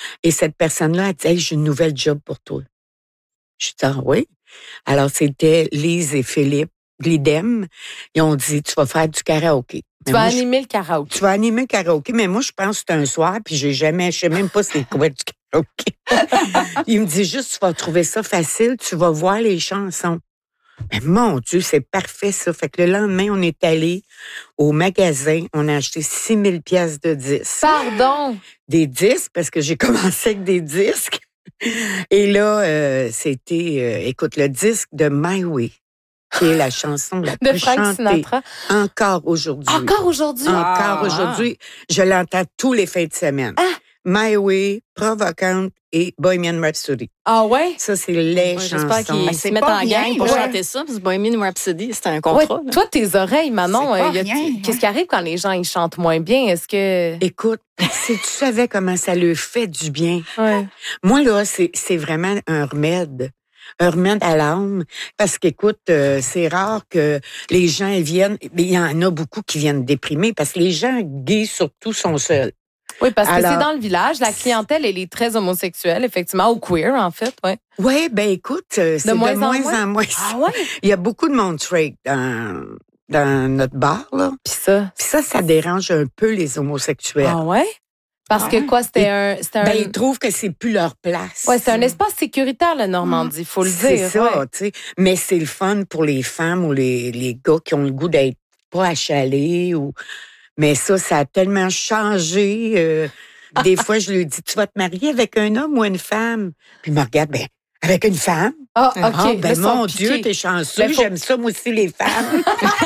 Et cette personne-là a dit, hey, j'ai une nouvelle job pour toi. Je dis, ah oui? Alors, c'était Lise et Philippe Glidem. Ils ont dit, tu vas faire du karaoké. Tu vas animer le karaoké. Tu vas animer le karaoké, mais moi, je pense que c'est un soir, puis je sais même pas c'est quoi du karaoké. Il me dit juste, tu vas trouver ça facile, tu vas voir les chansons. Mais mon Dieu, c'est parfait, ça. Fait que le lendemain, on est allé au magasin, on a acheté 6 000 pièces de disques. Pardon? Des disques, parce que j'ai commencé avec des disques. Et là, c'était, écoute, le disque de My Way, qui est la chanson la de plus Frank chantée Sinatra. encore aujourd'hui. Encore aujourd'hui? Encore aujourd'hui. Je l'entends tous les fins de semaine. Ah. My Way, Provocante et Bohemian Rhapsody. Ah ouais? Ça, c'est les J'espère chansons. qu'ils se mettent en gang pour chanter ça, parce que Bohemian Rhapsody, c'est un contrat. Ouais, toi, tes oreilles, Manon, C'est pas rien, qu'est-ce qui arrive quand les gens ils chantent moins bien? Est-ce que... Écoute, si tu savais comment ça leur fait du bien. Ouais. Moi, là, c'est vraiment un remède. Un remède à l'âme. Parce qu'écoute, c'est rare que les gens viennent... Mais il y en a beaucoup qui viennent déprimés parce que les gens gays, surtout, sont seuls. Oui, parce que Alors, c'est dans le village, la clientèle, elle est très homosexuelle, effectivement, ou queer, en fait, ouais. Oui, ben écoute, c'est de moins en moins. Ah ouais? Il y a beaucoup de monde straight dans notre bar, là. Puis ça? Puis ça dérange un peu les homosexuels. Ah ouais? Parce que quoi, c'était un... Ben, ils trouvent que c'est plus leur place. Ouais, c'est un espace sécuritaire, la Normandie, faut le dire. C'est ça, ouais. tu sais. Mais c'est le fun pour les femmes ou les gars qui ont le goût d'être pas achalés ou... Mais ça a tellement changé. Des fois, je lui dis, tu vas te marier avec un homme ou une femme? Puis il me regarde, ben, avec une femme. Ah, OK. Ben, mon Dieu, t'es chanceux. J'aime ça, moi aussi, les femmes.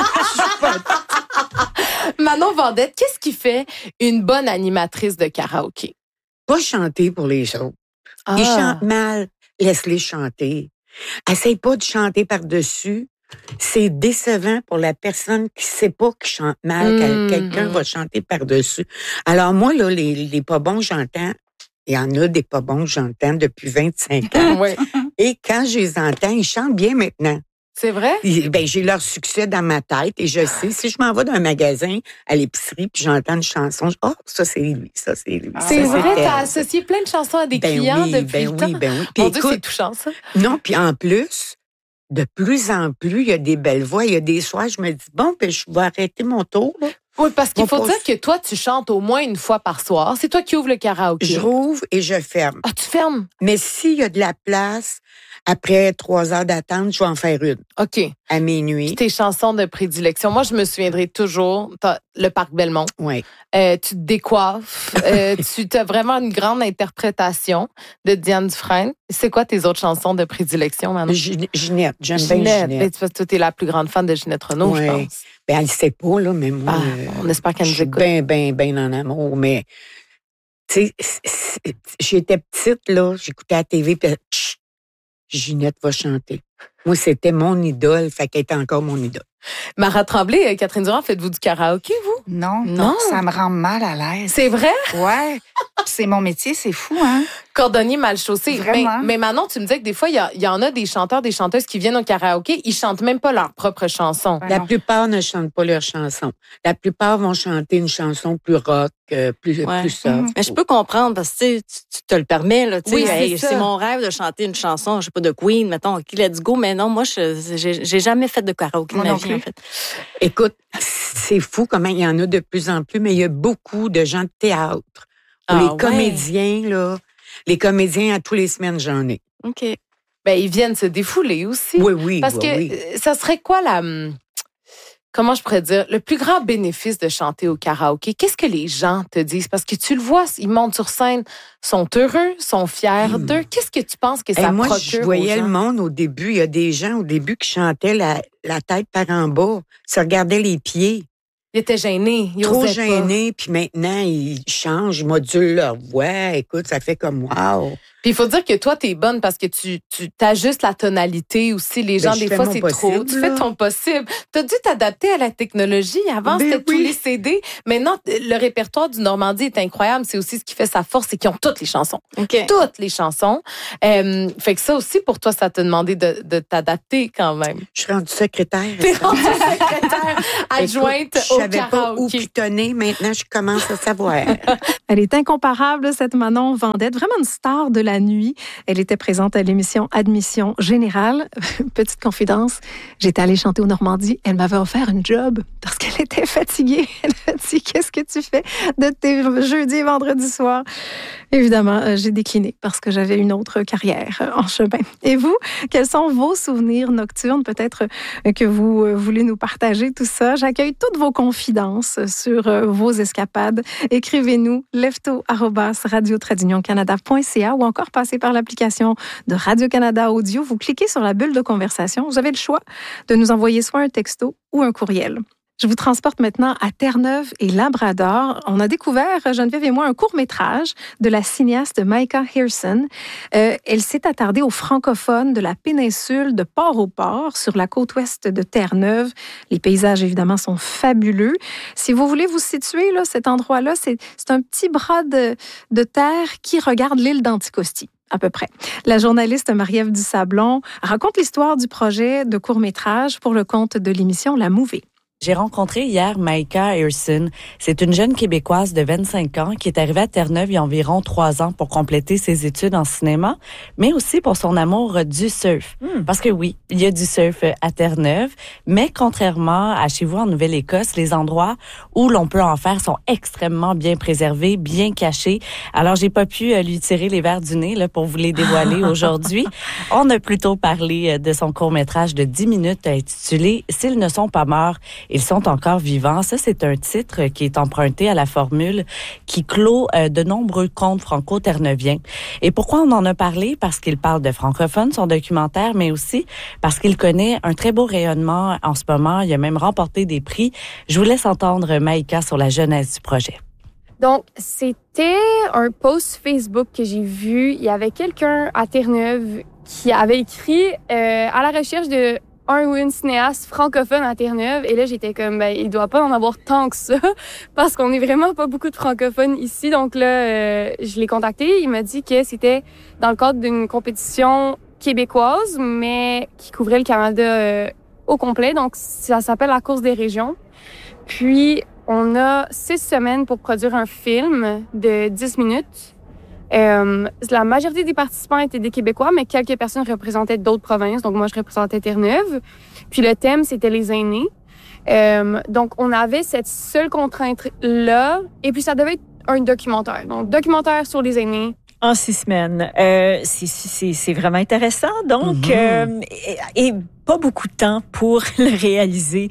Manon Vendette, qu'est-ce qui fait une bonne animatrice de karaoké? Pas chanter pour les autres. Ah. Ils chantent mal. Laisse-les chanter. Essaye pas de chanter par-dessus. C'est décevant pour la personne qui sait pas qu'il chante mal, quand quelqu'un va chanter par-dessus. Alors moi, là, les pas bons, j'entends. Il y en a des pas bons que j'entends depuis 25 ans. Ouais. Et quand je les entends, ils chantent bien maintenant. C'est vrai? Ben, j'ai leur succès dans ma tête et je sais, si je m'en vais dans un magasin à l'épicerie puis j'entends une chanson, ça c'est lui, ça c'est lui. C'est ça, vrai, elle. t'as associé plein de chansons à des clients depuis le temps. Ben oui. Puis Mon Dieu, écoute, c'est touchant, ça. non, puis en plus, de plus en plus, il y a des belles voix. Il y a des soirs, je me dis, bon, ben, je vais arrêter mon tour. Là. Oui, parce qu'il faut dire que toi, tu chantes au moins une fois par soir. C'est toi qui ouvres le karaoké. Je rouvre et je ferme. Ah, tu fermes? Mais s'il y a de la place, après 3 heures d'attente, je vais en faire une. OK. À minuit. Puis tes chansons de prédilection. Moi, je me souviendrai toujours, le Parc Belmont. Oui. Tu te décoiffes. Tu as vraiment une grande interprétation de Diane Dufresne. C'est quoi tes autres chansons de prédilection, Manon? Ginette. J'aime bien Ginette. Mais toi, tu es la plus grande fan de Ginette Renaud, je pense. Ben, elle ne sait pas, là, mais moi... on espère qu'elle nous écoute. Ben en amour, mais... Tu sais, j'étais petite, là, j'écoutais la TV, puis Ginette va chanter. Moi, c'était mon idole, fait qu'elle était encore mon idole. Mara Tremblay, Catherine Durand, faites-vous du karaoké, vous? Non, ça me rend mal à l'aise. C'est vrai? Ouais. C'est mon métier, c'est fou, hein? Cordonnier mal chaussé. Vraiment. Mais Manon, tu me disais que des fois, il y en a des chanteurs, des chanteuses qui viennent au karaoké, ils chantent même pas leurs propres chansons. La plupart ne chantent pas leurs chansons. La plupart vont chanter une chanson plus rock, plus soft. Mais je peux comprendre parce que tu te le permets. Là, oui, c'est mon rêve de chanter une chanson, je sais pas, de Queen, mettons, OK, let's go. Mais non, moi, j'ai jamais fait de karaoké de ma vie, en fait. Écoute, c'est fou comment il y en a de plus en plus, mais il y a beaucoup de gens de théâtre. Les comédiens, là. Les comédiens, à tous les semaines, j'en ai. OK. Ben, ils viennent se défouler aussi. Oui. Parce que ça serait quoi comment je pourrais dire, le plus grand bénéfice de chanter au karaoké? Qu'est-ce que les gens te disent? Parce que tu le vois, ils montent sur scène, sont heureux, sont fiers d'eux. Qu'est-ce que tu penses que ça procure moi, je voyais le monde au début. Il y a des gens au début qui chantaient la tête par en bas, se regardaient les pieds. Ils étaient gênés. Trop gênés, puis maintenant, ils changent, ils modulent leur voix. Écoute, ça fait comme wow. Puis il faut dire que toi, t'es bonne parce que tu t'ajustes la tonalité aussi. Les gens, des fois, c'est trop. Tu fais ton possible. T'as dû t'adapter à la technologie. Avant, c'était tous les CD. Maintenant, le répertoire du Normandie est incroyable. C'est aussi ce qui fait sa force, c'est qu'ils ont toutes les chansons. Okay. Toutes les chansons. Fait que ça aussi, pour toi, ça t'a demandé de t'adapter quand même. Je suis rendue secrétaire. T'es rendue secrétaire adjointe au karaoké. Je savais pas où pitonner. Maintenant, je commence à savoir. Elle est incomparable, cette Manon Vendette, vraiment une star de la nuit. Elle était présente à l'émission Admission Générale. Petite confidence, j'étais allée chanter au Normandie. Elle m'avait offert une job parce qu'elle était fatiguée. Elle m'a dit, qu'est-ce que tu fais de tes jeudis et vendredis soirs? Évidemment, j'ai décliné parce que j'avais une autre carrière en chemin. Et vous, quels sont vos souvenirs nocturnes? Peut-être que vous voulez nous partager tout ça. J'accueille toutes vos confidences sur vos escapades. Écrivez-nous lefto@radio-canada.ca ou encore passez par l'application de Radio-Canada Audio. Vous cliquez sur la bulle de conversation. Vous avez le choix de nous envoyer soit un texto ou un courriel. Je vous transporte maintenant à Terre-Neuve et Labrador. On a découvert, Geneviève et moi, un court-métrage de la cinéaste Micah Hirson. Elle s'est attardée aux francophones de la péninsule de Port-au-Port, sur la côte ouest de Terre-Neuve. Les paysages, évidemment, sont fabuleux. Si vous voulez vous situer, là, cet endroit-là, c'est un petit bras de terre qui regarde l'île d'Anticosti. À peu près. La journaliste Marie-Ève Dusablon raconte l'histoire du projet de court-métrage pour le compte de l'émission La Mouvée. J'ai rencontré hier Micah Hirson. C'est une jeune Québécoise de 25 ans qui est arrivée à Terre-Neuve il y a environ 3 ans pour compléter ses études en cinéma, mais aussi pour son amour du surf. Parce que oui, il y a du surf à Terre-Neuve, mais contrairement à chez vous en Nouvelle-Écosse, les endroits où l'on peut en faire sont extrêmement bien préservés, bien cachés. Alors, j'ai pas pu lui tirer les verres du nez là, pour vous les dévoiler aujourd'hui. On a plutôt parlé de son court-métrage de 10 minutes intitulé « S'ils ne sont pas morts ». Ils sont encore vivants. Ça, c'est un titre qui est emprunté à la formule qui clôt de nombreux contes franco-terreuviens. Et pourquoi on en a parlé? Parce qu'il parle de francophones, son documentaire, mais aussi parce qu'il connaît un très beau rayonnement en ce moment. Il a même remporté des prix. Je vous laisse entendre Maïka sur la genèse du projet. Donc, c'était un post Facebook que j'ai vu. Il y avait quelqu'un à Terre-Neuve qui avait écrit à la recherche de un ou une cinéaste francophone à Terre-Neuve. Et là, j'étais comme, il doit pas en avoir tant que ça, parce qu'on est vraiment pas beaucoup de francophones ici. Donc là, je l'ai contacté. Il m'a dit que c'était dans le cadre d'une compétition québécoise, mais qui couvrait le Canada au complet. Donc, ça s'appelle la course des régions. Puis, on a 6 semaines pour produire un film de 10 minutes. La majorité des participants étaient des Québécois, mais quelques personnes représentaient d'autres provinces. Donc, moi, je représentais Terre-Neuve. Puis, le thème, c'était les aînés. Donc, on avait cette seule contrainte-là. Et puis, ça devait être un documentaire. Donc, documentaire sur les aînés. En 6 semaines. C'est vraiment intéressant. Donc, et pas beaucoup de temps pour le réaliser,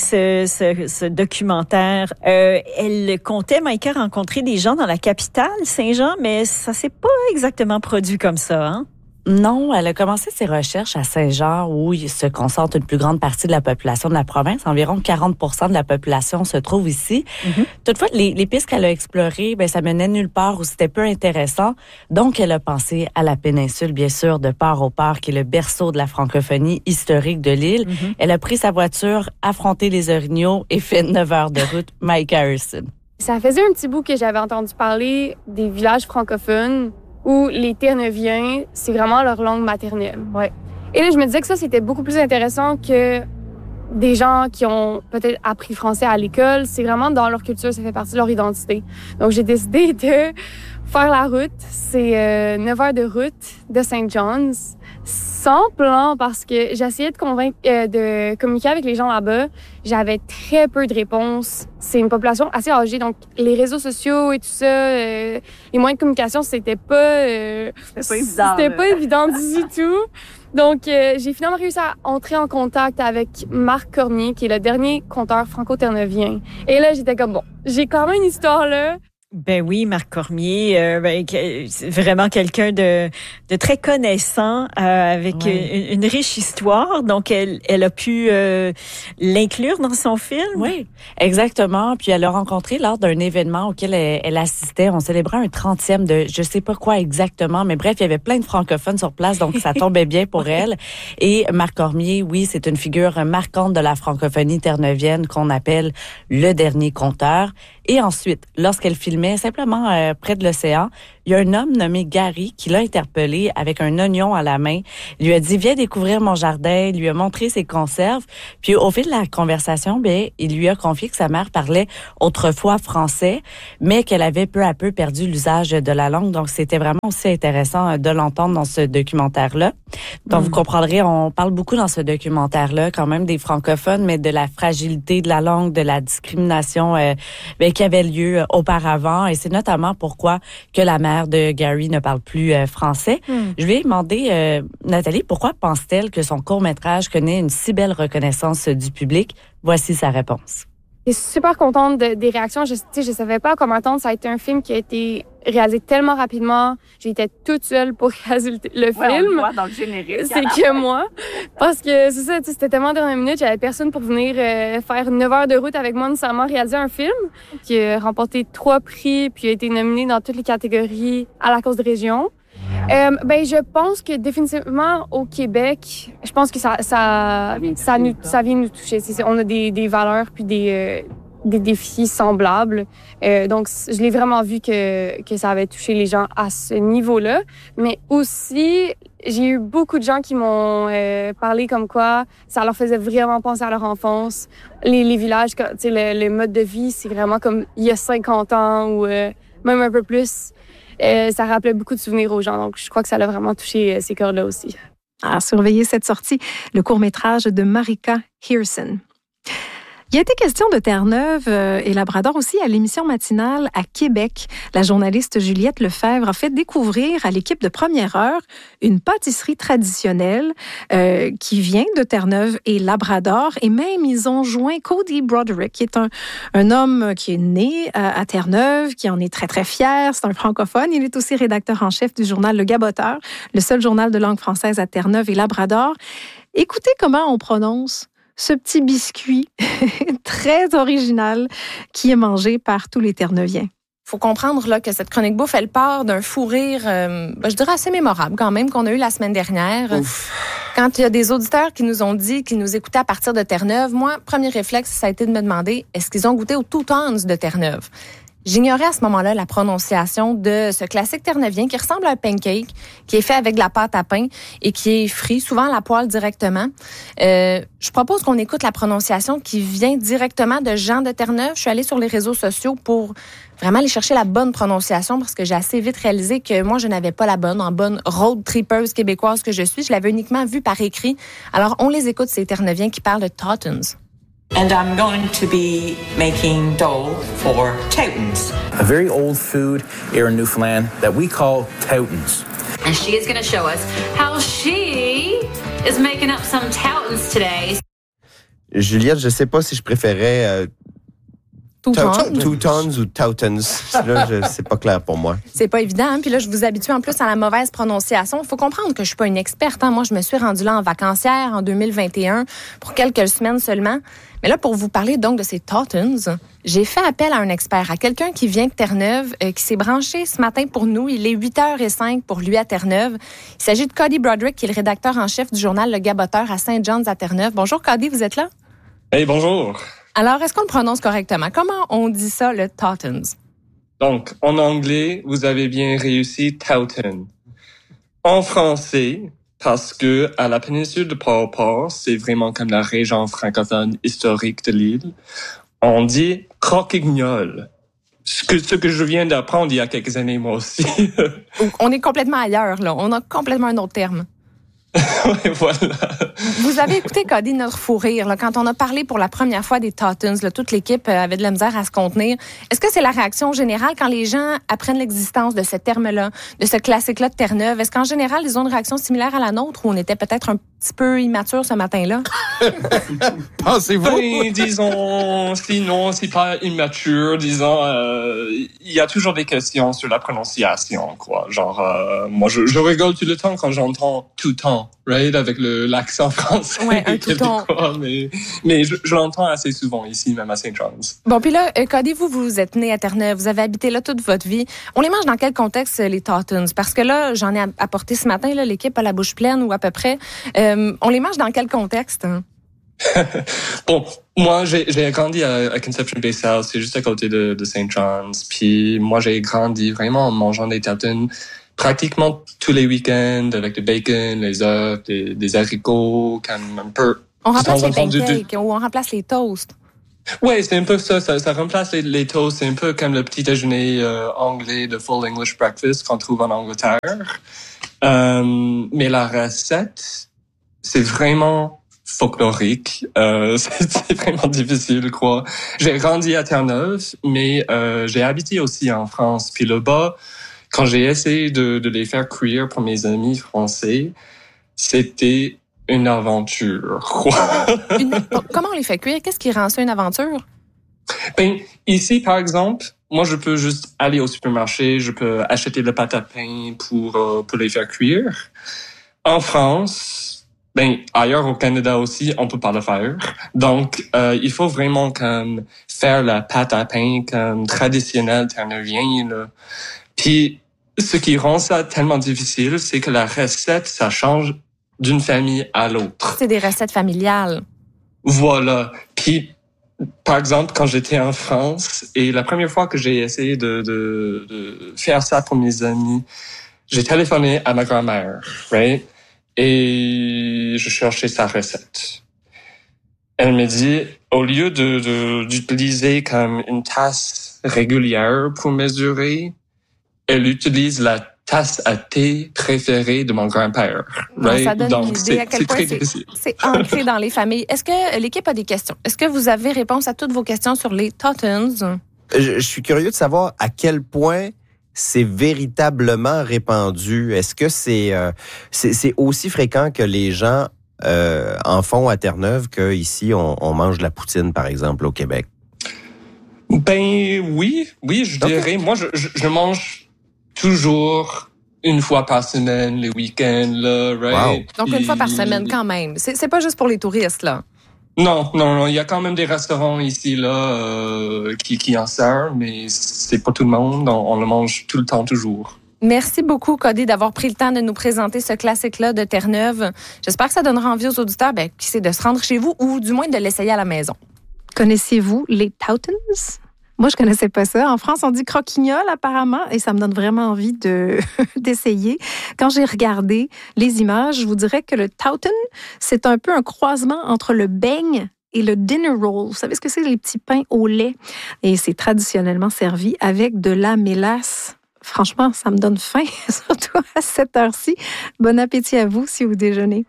ce documentaire. Elle comptait, Maïka, rencontrer des gens dans la capitale, Saint-Jean, mais ça s'est pas exactement produit comme ça, hein? Non, elle a commencé ses recherches à Saint-Jean, où il se concentre une plus grande partie de la population de la province. Environ 40% de la population se trouve ici. Toutefois, les pistes qu'elle a explorées, ça menait nulle part où c'était peu intéressant. Donc, elle a pensé à la péninsule, bien sûr, de Port-au-Port, qui est le berceau de la francophonie historique de l'île. Elle a pris sa voiture, affronté les orignaux et fait 9 heures de route. Micah Hirson. Ça faisait un petit bout que j'avais entendu parler des villages francophones où les Terre-Neuviens, c'est vraiment leur langue maternelle. Ouais. Et là, je me disais que ça, c'était beaucoup plus intéressant que des gens qui ont peut-être appris le français à l'école. C'est vraiment dans leur culture, ça fait partie de leur identité. Donc, j'ai décidé de faire la route. C'est 9 heures de route de St. John's, sans plan, parce que j'essayais de de communiquer avec les gens là-bas. J'avais très peu de réponses. C'est une population assez âgée, donc les réseaux sociaux et tout ça, les moyens de communication, c'était pas évident du tout. Donc, j'ai finalement réussi à entrer en contact avec Marc Cormier, qui est le dernier conteur franco-terreneuvien. Et là, j'étais comme, bon, j'ai quand même une histoire là. Ben oui, Marc Cormier, c'est vraiment quelqu'un de très connaissant, avec une riche histoire. Donc, elle a pu l'inclure dans son film. Oui, exactement. Puis elle l'a rencontré lors d'un événement auquel elle assistait. On célébrait un 30e de je sais pas quoi exactement, mais bref, il y avait plein de francophones sur place, donc ça tombait bien pour elle. Et Marc Cormier, oui, c'est une figure marquante de la francophonie terre-neuvienne qu'on appelle le dernier conteur. Et ensuite, lorsqu'elle filmait simplement près de l'océan, il y a un homme nommé Gary qui l'a interpellé avec un oignon à la main. Il lui a dit « Viens découvrir mon jardin », il lui a montré ses conserves. Puis au fil de la conversation, il lui a confié que sa mère parlait autrefois français, mais qu'elle avait peu à peu perdu l'usage de la langue. Donc c'était vraiment aussi intéressant de l'entendre dans ce documentaire-là. Donc vous comprendrez, on parle beaucoup dans ce documentaire-là quand même des francophones, mais de la fragilité de la langue, de la discrimination qui avait lieu auparavant. Et c'est notamment pourquoi que la mère de Gary ne parle plus français. Je lui ai demandé, Nathalie, pourquoi pense-t-elle que son court-métrage connaît une si belle reconnaissance du public? Voici sa réponse. Je suis super contente des réactions. Je savais pas comment attendre. Ça a été un film qui a été réalisé tellement rapidement. J'étais toute seule pour réaliser le film. On le voit dans le générique. C'est que moi. Parce que c'est ça, c'était tellement dernière minute. J'avais personne pour venir faire 9 heures de route avec moi nécessairement réaliser un film qui a remporté 3 prix puis a été nominé dans toutes les catégories à la cause de région. Je pense que définitivement au Québec, je pense que ça vient nous toucher. On a des valeurs puis des défis semblables. Donc je l'ai vraiment vu que ça avait touché les gens à ce niveau-là. Mais aussi, j'ai eu beaucoup de gens qui m'ont parlé comme quoi ça leur faisait vraiment penser à leur enfance. Les villages, le mode de vie, c'est vraiment comme il y a 50 ans ou même un peu plus. Ça rappelait beaucoup de souvenirs aux gens. Donc, je crois que ça l'a vraiment touché ces cœurs-là aussi. À surveiller cette sortie, le court-métrage de Marika Hearson. Il a été question de Terre-Neuve et Labrador aussi à l'émission matinale à Québec. La journaliste Juliette Lefebvre a fait découvrir à l'équipe de Première Heure une pâtisserie traditionnelle qui vient de Terre-Neuve et Labrador. Et même, ils ont joint Cody Broderick, qui est un homme qui est né à Terre-Neuve, qui en est très, très fier. C'est un francophone. Il est aussi rédacteur en chef du journal Le Gaboteur, le seul journal de langue française à Terre-Neuve et Labrador. Écoutez comment on prononce ce petit biscuit très original qui est mangé par tous les Terre-Neuviens. Faut comprendre là que cette chronique bouffe, elle part d'un fou rire, je dirais assez mémorable quand même, qu'on a eu la semaine dernière. Ouf. Quand il y a des auditeurs qui nous ont dit qu'ils nous écoutaient à partir de Terre-Neuve, moi, premier réflexe, ça a été de me demander, est-ce qu'ils ont goûté au Two Tones de Terre-Neuve? J'ignorais à ce moment-là la prononciation de ce classique terre-neuvien qui ressemble à un pancake, qui est fait avec de la pâte à pain et qui est frit, souvent à la poêle directement. Je propose qu'on écoute la prononciation qui vient directement de Jean de Terre-Neuve. Je suis allée sur les réseaux sociaux pour vraiment aller chercher la bonne prononciation parce que j'ai assez vite réalisé que moi, je n'avais pas la bonne, en bonne road trippeuse québécoise que je suis. Je l'avais uniquement vue par écrit. Alors, on les écoute, ces terre-neuviens qui parlent de Tottens. And I'm going to be making dough for Toutons. A very old food here in Newfoundland that we call Toutons. And she is going to show us how she is making up some Toutons today. Juliette, je sais pas si je préférais Toutons ou Toutons. Là, c'est pas clair pour moi. C'est pas évident. Hein? Puis là, je vous habitue en plus à la mauvaise prononciation. Il faut comprendre que je suis pas une experte. Hein? Moi, je me suis rendue là en vacancière en 2021 pour quelques semaines seulement. Mais là, pour vous parler donc de ces Tottens, j'ai fait appel à un expert, à quelqu'un qui vient de Terre-Neuve, qui s'est branché ce matin pour nous. Il est 8h05 pour lui à Terre-Neuve. Il s'agit de Cody Broderick, qui est le rédacteur en chef du journal Le Gaboteur à Saint John's à Terre-Neuve. Bonjour Cody, vous êtes là? Hey, bonjour. Alors, est-ce qu'on le prononce correctement? Comment on dit ça, le Tottens? Donc, en anglais, vous avez bien réussi Towton. En français, parce que à la péninsule de Port-au-Port, c'est vraiment comme la région francophone historique de l'île, on dit croquignol. Ce que je viens d'apprendre il y a quelques années, moi aussi. On est complètement ailleurs, là. On a complètement un autre terme. Oui, voilà. Vous avez écouté, Cody, notre fou rire, là, quand on a parlé pour la première fois des Tottens, là, toute l'équipe avait de la misère à se contenir. Est-ce que c'est la réaction générale quand les gens apprennent l'existence de ce terme-là, de ce classique-là de Terre-Neuve? Est-ce qu'en général, ils ont une réaction similaire à la nôtre ou on était peut-être un petit peu immature ce matin-là? Pensez-vous? Ben, disons, sinon, c'est pas immature, disons, il y a toujours des questions sur la prononciation, quoi. Genre, moi, je rigole tout le temps quand j'entends tout temps, right? Avec l'accent français. Ouais, un tout temps. Mais je l'entends assez souvent ici, même à St. John's. Bon, puis là, Cody, vous êtes né à Terre-Neuve, vous avez habité là toute votre vie. On les mange dans quel contexte, les Taughtons? Parce que là, j'en ai apporté ce matin, là, l'équipe a la bouche pleine ou à peu près. On les mange dans quel contexte? Bon, moi, j'ai grandi à Conception Bay South, c'est juste à côté de St. John's. Puis moi, j'ai grandi vraiment en mangeant des Taughtons pratiquement tous les week-ends avec du bacon, les œufs, des haricots, comme un peu. On remplace les pancakes ou on remplace les toasts. Oui, c'est un peu ça. Ça remplace les toasts. C'est un peu comme le petit déjeuner anglais de Full English Breakfast qu'on trouve en Angleterre. Mais la recette, c'est vraiment folklorique. C'est vraiment difficile, je crois. J'ai grandi à Terre-Neuve, mais j'ai habité aussi en France. Puis là-bas, quand j'ai essayé de les faire cuire pour mes amis français, c'était une aventure. Comment on les fait cuire? Qu'est-ce qui rend ça une aventure? Ben, ici, par exemple, moi, je peux juste aller au supermarché, je peux acheter de pâte à pain pour les faire cuire. En France, ben, ailleurs au Canada aussi, on peut pas le faire. Donc, il faut vraiment comme faire la pâte à pain comme traditionnelle terre-neuvienne, là. Puis, ce qui rend ça tellement difficile, c'est que la recette, ça change d'une famille à l'autre. C'est des recettes familiales. Voilà. Puis, par exemple, quand j'étais en France, et la première fois que j'ai essayé de faire ça pour mes amis, j'ai téléphoné à ma grand-mère, right? Et je cherchais sa recette. Elle me dit, au lieu d'utiliser comme une tasse régulière pour mesurer, elle utilise la tasse à thé préférée de mon grand-père. Right? Ça donne Donc, une idée à quel point c'est ancré dans les familles. Est-ce que l'équipe a des questions? Est-ce que vous avez réponse à toutes vos questions sur les Taughtons? Je suis curieux de savoir à quel point c'est véritablement répandu. Est-ce que c'est aussi fréquent que les gens en font à Terre-Neuve qu'ici, on mange de la poutine, par exemple, au Québec? Ben oui, je dirais. Moi, je mange toujours une fois par semaine, les week-ends, là, right? Wow. Donc, une fois par semaine, quand même. C'est pas juste pour les touristes, là. Non. Il y a quand même des restaurants ici, là, qui en servent, mais c'est pas tout le monde. On le mange tout le temps, toujours. Merci beaucoup, Cody, d'avoir pris le temps de nous présenter ce classique-là de Terre-Neuve. J'espère que ça donnera envie aux auditeurs, qui c'est de se rendre chez vous ou du moins de l'essayer à la maison. Connaissez-vous les Taughtons? Moi, je connaissais pas ça. En France, on dit croquignol, apparemment, et ça me donne vraiment envie d'essayer. Quand j'ai regardé les images, je vous dirais que le Taugton, c'est un peu un croisement entre le beigne et le dinner roll. Vous savez ce que c'est, les petits pains au lait? Et c'est traditionnellement servi avec de la mélasse. Franchement, ça me donne faim, surtout à cette heure-ci. Bon appétit à vous si vous déjeunez.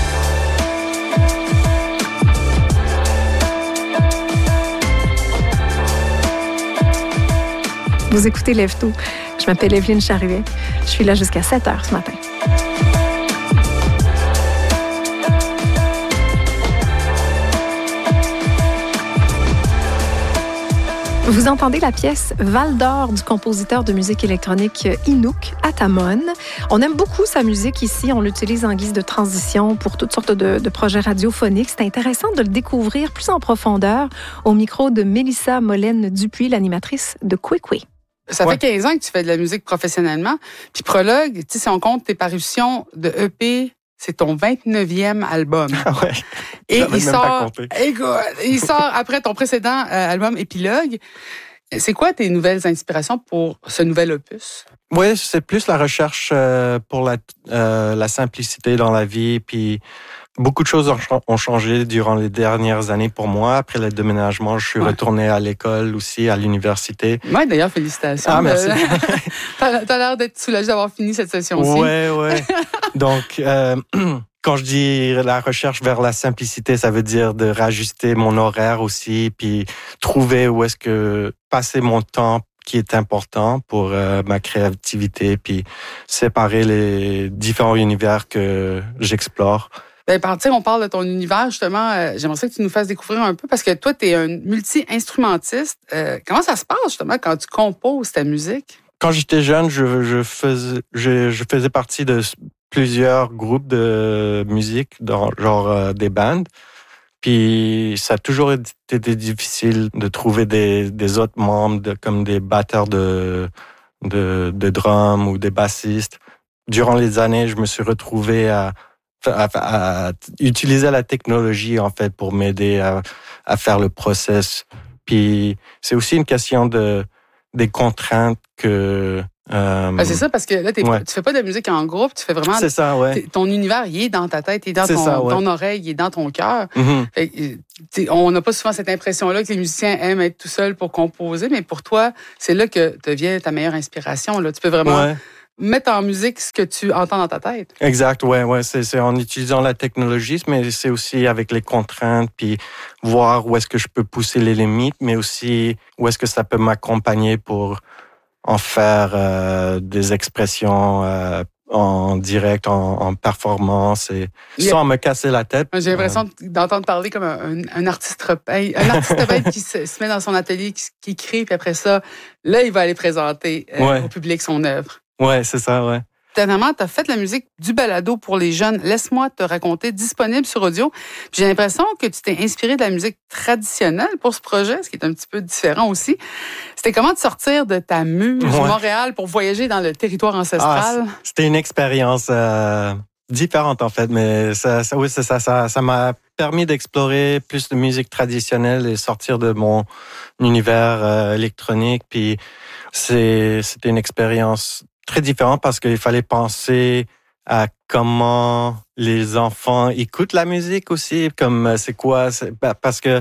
Vous écoutez Lève-Tôt. Je m'appelle Evelyne Charruet. Je suis là jusqu'à 7h ce matin. Vous entendez la pièce Val d'Or du compositeur de musique électronique Inouk Atamon. On aime beaucoup sa musique ici. On l'utilise en guise de transition pour toutes sortes de projets radiophoniques. C'est intéressant de le découvrir plus en profondeur au micro de Mélissa Molène-Dupuis, l'animatrice de Kwekwe. Ça fait 15 ans que tu fais de la musique professionnellement. Puis Prologue, si on compte tes parutions de EP, c'est ton 29e album. Ouais. Et il sort après ton précédent album Épilogue. C'est quoi tes nouvelles inspirations pour ce nouvel opus? Oui, c'est plus la recherche pour la simplicité dans la vie. Puis beaucoup de choses ont changé durant les dernières années pour moi. Après le déménagement, je suis retourné à l'école aussi, à l'université. Oui, d'ailleurs, félicitations. Ah, merci. T'as l'air d'être soulagé d'avoir fini cette session-ci. Oui. Donc, quand je dis la recherche vers la simplicité, ça veut dire de rajuster mon horaire aussi, puis trouver où est-ce que passer mon temps qui est important pour ma créativité, puis séparer les différents univers que j'explore. Ben, on parle de ton univers, justement. J'aimerais ça que tu nous fasses découvrir un peu, parce que toi, tu es un multi-instrumentiste. Comment ça se passe, justement, quand tu composes ta musique? Quand j'étais jeune, je faisais partie de plusieurs groupes de musique, genre des bandes. Puis ça a toujours été difficile de trouver des autres membres, comme des batteurs de drums ou des bassistes. Durant les années, je me suis retrouvé à utiliser la technologie, en fait, pour m'aider à faire le process. Puis c'est aussi une question des contraintes que... c'est ça, parce que là, tu fais pas de musique en groupe, tu fais vraiment... C'est ça, ouais. Ton univers, il est dans ta tête, il est dans ton oreille, il est dans ton cœur. Mm-hmm. On n'a pas souvent cette impression-là que les musiciens aiment être tout seuls pour composer, mais pour toi, c'est là que devient ta meilleure inspiration. Là. Tu peux vraiment mettre en musique ce que tu entends dans ta tête. Exact, ouais. C'est en utilisant la technologie, mais c'est aussi avec les contraintes, puis voir où est-ce que je peux pousser les limites, mais aussi où est-ce que ça peut m'accompagner pour en faire des expressions en direct, en performance, et sans me casser la tête. J'ai l'impression d'entendre parler comme un artiste peintre qui se met dans son atelier, qui écrit, puis après ça, là, il va aller présenter au public son œuvre. Ouais, c'est ça, ouais. Dernièrement, tu as fait la musique du balado pour les jeunes. Laisse-moi te raconter, disponible sur audio. Puis j'ai l'impression que tu t'es inspiré de la musique traditionnelle pour ce projet, ce qui est un petit peu différent aussi. C'était comment de sortir de ta muse de Montréal pour voyager dans le territoire ancestral? C'était une expérience différente, en fait, mais ça m'a permis d'explorer plus de musique traditionnelle et sortir de mon univers électronique. Puis c'était une expérience très différent parce qu'il fallait penser à comment les enfants écoutent la musique aussi, comme c'est quoi, parce que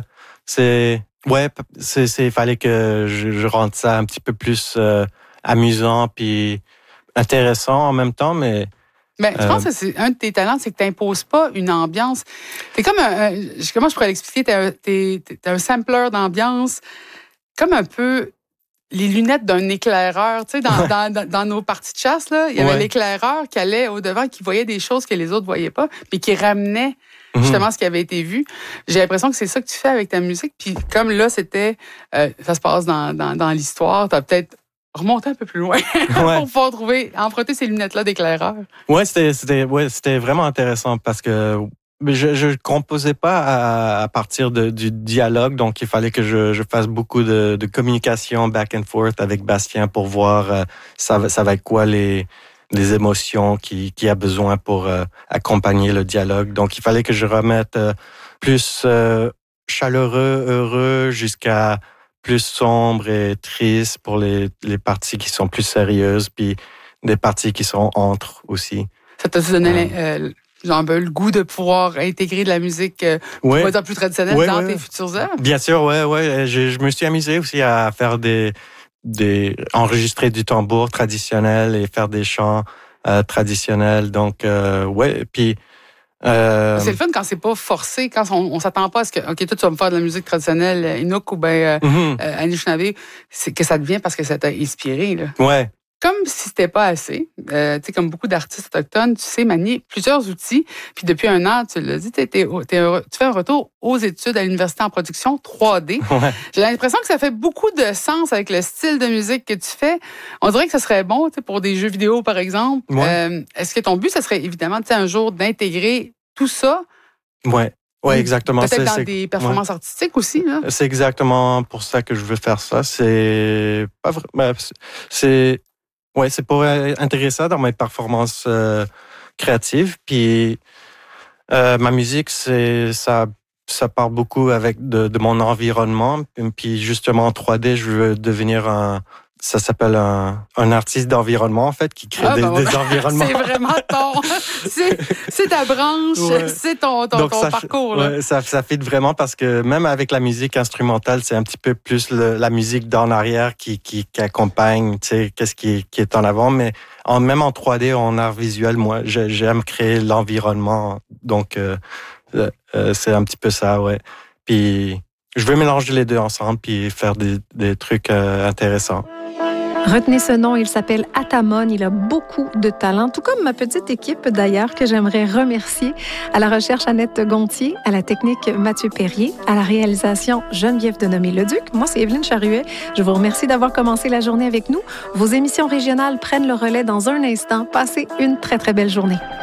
il fallait que je rende ça un petit peu plus amusant puis intéressant en même temps, mais... je pense que c'est un de tes talents, c'est que tu n'imposes pas une ambiance. T'es comme comment je pourrais l'expliquer? T'es un sampler d'ambiance, comme un peu les lunettes d'un éclaireur. Tu sais, dans nos parties de chasse, là, il y avait l'éclaireur qui allait au-devant, qui voyait des choses que les autres voyaient pas, puis qui ramenait justement ce qui avait été vu. J'ai l'impression que c'est ça que tu fais avec ta musique. Puis comme là, c'était... ça se passe dans l'histoire, tu as peut-être remonté un peu plus loin pour pouvoir emprunter ces lunettes-là d'éclaireur. Ouais, c'était vraiment intéressant parce que je composais pas à partir du dialogue, donc il fallait que je fasse beaucoup de communication back and forth avec Bastien pour voir ça va être quoi les émotions qu'il a besoin pour accompagner le dialogue. Donc il fallait que je remette plus chaleureux, heureux, jusqu'à plus sombre et triste pour les parties qui sont plus sérieuses, puis des parties qui sont entre aussi. Ça t'a donné le goût de pouvoir intégrer de la musique plus traditionnelle dans tes futures œuvres? Bien sûr, ouais. Je me suis amusé aussi à faire enregistrer du tambour traditionnel et faire des chants traditionnels. Donc, puis... c'est le fun quand c'est pas forcé, quand on s'attend pas à ce que, OK, toi, tu vas me faire de la musique traditionnelle Inuk ou Anishinaabe, c'est que ça devient parce que ça t'a inspiré, là. Ouais. Comme si c'était pas assez, tu sais, comme beaucoup d'artistes autochtones, tu sais manier plusieurs outils. Puis depuis 1 an, tu l'as dit, tu fais un retour aux études à l'université en production 3D. Ouais. J'ai l'impression que ça fait beaucoup de sens avec le style de musique que tu fais. On dirait que ça serait bon, tu sais, pour des jeux vidéo, par exemple. Ouais. Est-ce que ton but, ça serait évidemment, tu sais, un jour d'intégrer tout ça? Ouais. Oui, exactement. Peut-être dans des performances artistiques aussi, là. C'est exactement pour ça que je veux faire ça. C'est pas vrai. C'est pour intégrer ça dans mes performances créatives. Puis ma musique, ça part beaucoup de mon environnement. Puis justement, en 3D, je veux devenir ça s'appelle un artiste d'environnement, en fait, qui crée des environnements. C'est vraiment c'est ta branche, c'est ton parcours. Là. Ouais, ça fit vraiment parce que même avec la musique instrumentale, c'est un petit peu plus la musique d'en arrière qui accompagne, tu sais, qu'est-ce qui est en avant. Mais même en 3D, en art visuel, moi, j'aime créer l'environnement. Donc, c'est un petit peu ça, ouais. Puis, je veux mélanger les deux ensemble puis faire des trucs intéressants. Retenez ce nom, il s'appelle Atamon. Il a beaucoup de talent, tout comme ma petite équipe d'ailleurs, que j'aimerais remercier. À la recherche, Annette Gontier, à la technique, Mathieu Perrier, à la réalisation, Geneviève Denomé-Leduc. Moi, c'est Evelyne Charruet. Je vous remercie d'avoir commencé la journée avec nous. Vos émissions régionales prennent le relais dans un instant. Passez une très, très belle journée.